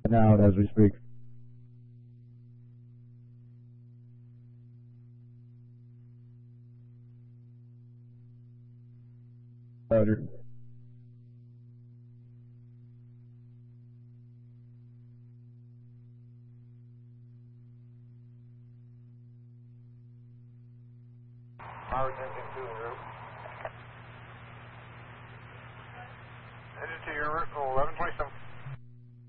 Out as we speak. Roger. Power engine 2 en route. Headed to your route 1127.